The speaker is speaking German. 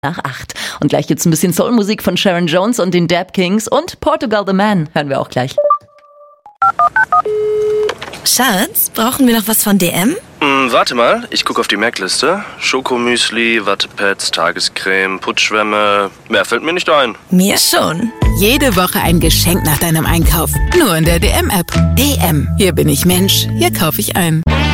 nach 8. Und gleich gibt's ein bisschen Soulmusik von Sharon Jones und den Dap Kings und Portugal the Man hören wir auch gleich. Schatz, brauchen wir noch was von DM? Warte mal, ich gucke auf die Merkliste. Schokomüsli, Wattepads, Tagescreme, Putzschwämme. Mehr fällt mir nicht ein. Mir schon. Jede Woche ein Geschenk nach deinem Einkauf. Nur in der DM-App. DM. Hier bin ich Mensch. Hier kaufe ich ein.